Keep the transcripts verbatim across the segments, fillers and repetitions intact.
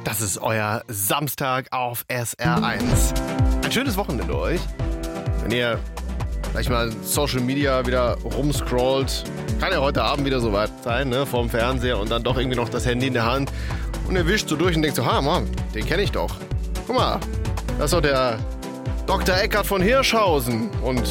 Das ist euer Samstag auf S R eins. Ein schönes Wochenende euch. Wenn ihr gleich mal Social Media wieder rumscrollt, kann ja heute Abend wieder soweit sein, ne, vorm Fernseher und dann doch irgendwie noch das Handy in der Hand und ihr wischt so durch und denkt so, ha, Mann, den kenne ich doch. Guck mal, das ist doch der Doktor Eckhard von Hirschhausen und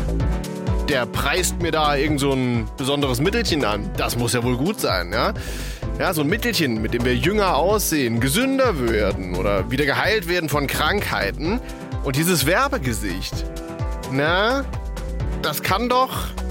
der preist mir da irgend so ein besonderes Mittelchen an. Das muss ja wohl gut sein, ja? Ja, so ein Mittelchen, mit dem wir jünger aussehen, gesünder werden oder wieder geheilt werden von Krankheiten. Und dieses Werbegesicht, na, das kann doch,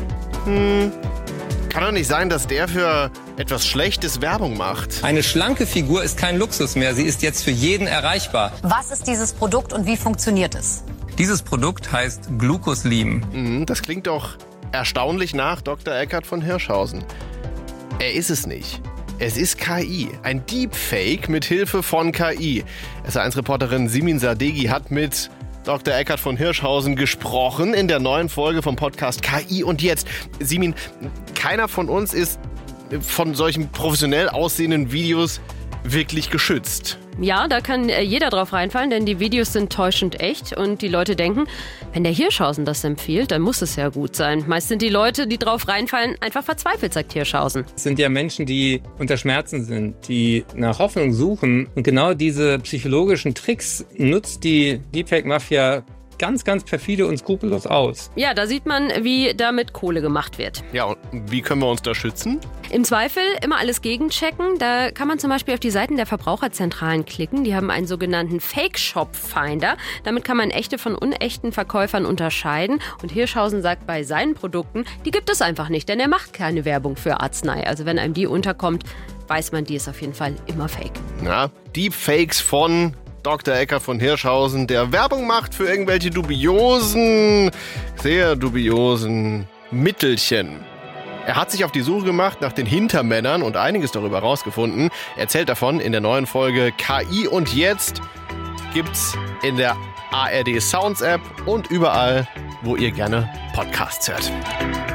hm, kann doch nicht sein, dass der für etwas Schlechtes Werbung macht. Eine schlanke Figur ist kein Luxus mehr, sie ist jetzt für jeden erreichbar. Was ist dieses Produkt und wie funktioniert es? Dieses Produkt heißt Glucoslim. Mhm, das klingt doch erstaunlich nach Doktor Eckhard von Hirschhausen. Er ist es nicht. Es ist K I, ein Deepfake mit Hilfe von K I. S R eins-Reporterin Simin Sadeghi hat mit Doktor Eckhard von Hirschhausen gesprochen in der neuen Folge vom Podcast K I und jetzt. Simin, keiner von uns ist von solchen professionell aussehenden Videos wirklich geschützt. Ja, da kann jeder drauf reinfallen, denn die Videos sind täuschend echt und die Leute denken, wenn der Hirschhausen das empfiehlt, dann muss es ja gut sein. Meist sind die Leute, die drauf reinfallen, einfach verzweifelt, sagt Hirschhausen. Es sind ja Menschen, die unter Schmerzen sind, die nach Hoffnung suchen und genau diese psychologischen Tricks nutzt die Deepfake-Mafia ganz, ganz perfide und skrupellos aus. Ja, da sieht man, wie damit Kohle gemacht wird. Ja, und wie können wir uns da schützen? Im Zweifel immer alles gegenchecken. Da kann man zum Beispiel auf die Seiten der Verbraucherzentralen klicken. Die haben einen sogenannten Fake-Shop-Finder. Damit kann man echte von unechten Verkäufern unterscheiden. Und Hirschhausen sagt bei seinen Produkten, die gibt es einfach nicht, denn er macht keine Werbung für Arznei. Also wenn einem die unterkommt, weiß man, die ist auf jeden Fall immer fake. Ja, Deepfakes von Doktor Eckhard von Hirschhausen, der Werbung macht für irgendwelche dubiosen, sehr dubiosen Mittelchen. Er hat sich auf die Suche gemacht nach den Hintermännern und einiges darüber herausgefunden. Er erzählt davon in der neuen Folge K I und jetzt gibt's in der A R D Sounds App und überall, wo ihr gerne Podcasts hört.